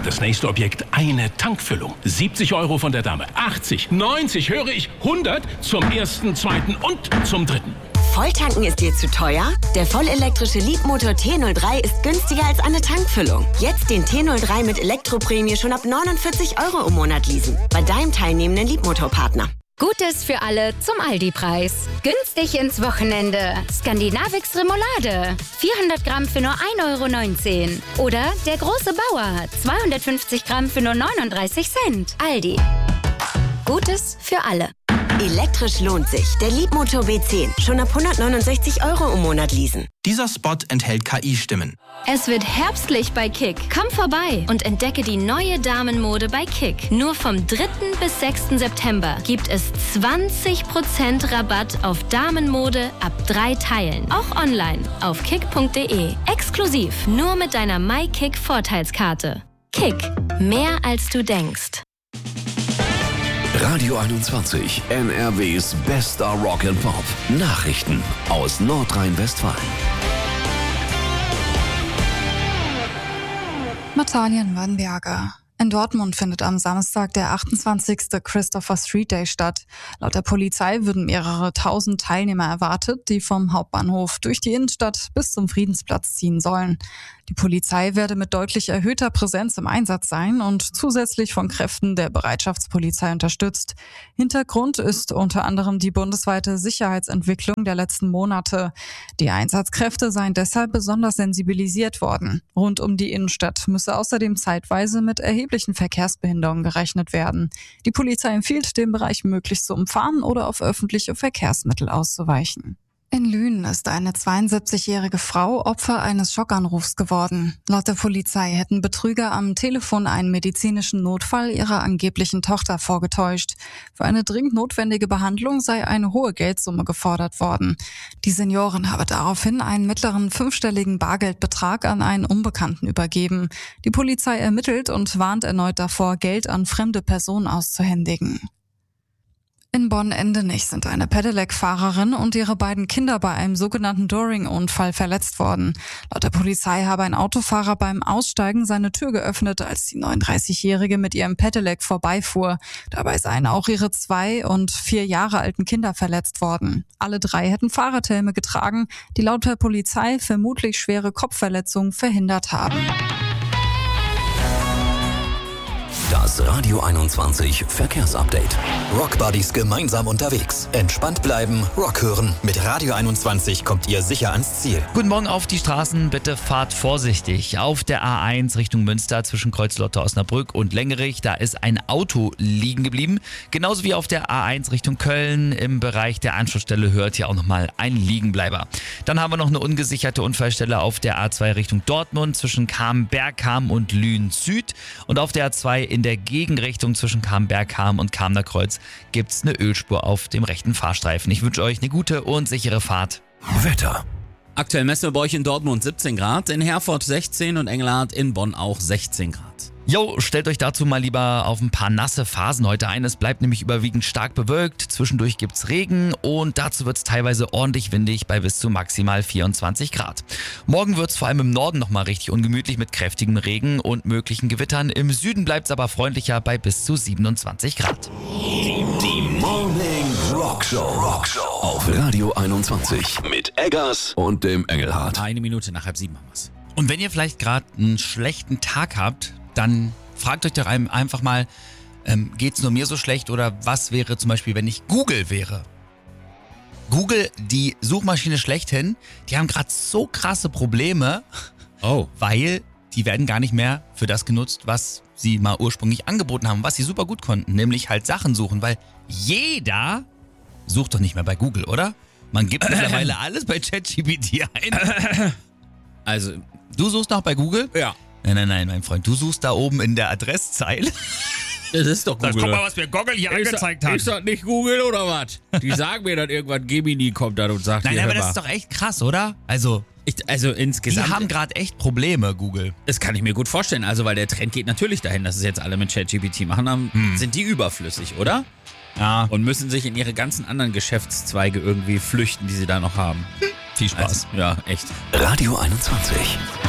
Das nächste Objekt, eine Tankfüllung. 70 € von der Dame, 80, 90, höre ich, 100 zum ersten, zweiten und zum dritten. Volltanken ist dir zu teuer? Der vollelektrische Leapmotor T03 ist günstiger als eine Tankfüllung. Jetzt den T03 mit Elektroprämie schon ab 49 € im Monat leasen. Bei deinem teilnehmenden Leapmotor-Partner. Gutes für alle zum Aldi-Preis. Günstig ins Wochenende. Skandinavix Remoulade. 400 Gramm für nur 1,19 €. Oder der große Bauer. 250 Gramm für nur 39 Cent. Aldi. Gutes für alle. Elektrisch lohnt sich. Der Leapmotor B10. Schon ab 169 € im Monat leasen. Dieser Spot enthält KI-Stimmen. Es wird herbstlich bei Kick. Komm vorbei und entdecke die neue Damenmode bei Kick. Nur vom 3. bis 6. September gibt es 20% Rabatt auf Damenmode ab 3 Teilen. Auch online auf kick.de. Exklusiv nur mit deiner MyKick-Vorteilskarte. Kick. Mehr als du denkst. Radio 21, NRWs bester Rock and Pop. Nachrichten aus Nordrhein-Westfalen. Natalien Wannberger. In Dortmund findet am Samstag der 28. Christopher Street Day statt. Laut der Polizei würden mehrere tausend Teilnehmer erwartet, die vom Hauptbahnhof durch die Innenstadt bis zum Friedensplatz ziehen sollen. Die Polizei werde mit deutlich erhöhter Präsenz im Einsatz sein und zusätzlich von Kräften der Bereitschaftspolizei unterstützt. Hintergrund ist unter anderem die bundesweite Sicherheitsentwicklung der letzten Monate. Die Einsatzkräfte seien deshalb besonders sensibilisiert worden. Rund um die Innenstadt müsse außerdem zeitweise mit erheblichen Verkehrsbehinderungen gerechnet werden. Die Polizei empfiehlt, den Bereich möglichst zu umfahren oder auf öffentliche Verkehrsmittel auszuweichen. In Lünen ist eine 72-jährige Frau Opfer eines Schockanrufs geworden. Laut der Polizei hätten Betrüger am Telefon einen medizinischen Notfall ihrer angeblichen Tochter vorgetäuscht. Für eine dringend notwendige Behandlung sei eine hohe Geldsumme gefordert worden. Die Seniorin habe daraufhin einen mittleren 5-stelligen Bargeldbetrag an einen Unbekannten übergeben. Die Polizei ermittelt und warnt erneut davor, Geld an fremde Personen auszuhändigen. In Bonn-Endenich sind eine Pedelec-Fahrerin und ihre beiden Kinder bei einem sogenannten Doring-Unfall verletzt worden. Laut der Polizei habe ein Autofahrer beim Aussteigen seine Tür geöffnet, als die 39-Jährige mit ihrem Pedelec vorbeifuhr. Dabei seien auch ihre 2 und 4 Jahre alten Kinder verletzt worden. Alle 3 hätten Fahrradhelme getragen, die laut der Polizei vermutlich schwere Kopfverletzungen verhindert haben. Das Radio 21 Verkehrsupdate. Rock Buddies gemeinsam unterwegs. Entspannt bleiben, Rock hören. Mit Radio 21 kommt ihr sicher ans Ziel. Guten Morgen auf die Straßen, bitte fahrt vorsichtig. Auf der A1 Richtung Münster zwischen Kreuzlotte, Osnabrück und Lengerich, da ist ein Auto liegen geblieben. Genauso wie auf der A1 Richtung Köln im Bereich der Anschlussstelle hört hier auch nochmal ein Liegenbleiber. Dann haben wir noch eine ungesicherte Unfallstelle auf der A2 Richtung Dortmund zwischen Bergkam und Lünen Süd. Und auf der A2 in der Gegenrichtung zwischen Bergkam und Kamener Kreuz gibt es eine Ölspur auf dem rechten Fahrstreifen. Ich wünsche euch eine gute und sichere Fahrt. Wetter. Aktuell messen wir bei euch in Dortmund 17 Grad, in Herford 16 und Engelhardt in Bonn auch 16 Grad. Jo, stellt euch dazu mal lieber auf ein paar nasse Phasen heute ein. Es bleibt nämlich überwiegend stark bewölkt. Zwischendurch gibt's Regen und dazu wird's teilweise ordentlich windig bei bis zu maximal 24 Grad. Morgen wird's vor allem im Norden nochmal richtig ungemütlich mit kräftigem Regen und möglichen Gewittern. Im Süden bleibt's aber freundlicher bei bis zu 27 Grad. Die Morning Rockshow. Auf Radio 21 mit Eggers und dem Engelhardt. 1 Minute nach 6:30 haben wir's. Und wenn ihr vielleicht gerade einen schlechten Tag habt, dann fragt euch doch einfach mal, geht's nur mir so schlecht oder was wäre zum Beispiel, wenn ich Google wäre? Google, die Suchmaschine schlechthin, die haben gerade so krasse Probleme, weil die werden gar nicht mehr für das genutzt, was sie mal ursprünglich angeboten haben, was sie super gut konnten, nämlich halt Sachen suchen, weil jeder sucht doch nicht mehr bei Google, oder? Man gibt mittlerweile alles bei ChatGPT ein. Also, du suchst noch bei Google? Ja. Nein, mein Freund. Du suchst da oben in der Adresszeile. Das ist doch Google. Guck mal, was mir Google hier angezeigt hat. Ist das nicht Google oder was? Die sagen mir dann irgendwann, Gemini kommt dann und sagt, nein, aber das ist doch echt krass, oder? Also insgesamt. Die haben gerade echt Probleme, Google. Das kann ich mir gut vorstellen. Also, weil der Trend geht natürlich dahin, dass es jetzt alle mit ChatGPT machen. Dann sind die überflüssig, oder? Ja. Und müssen sich in ihre ganzen anderen Geschäftszweige irgendwie flüchten, die sie da noch haben. Viel Spaß. Also, ja, echt. Radio 21.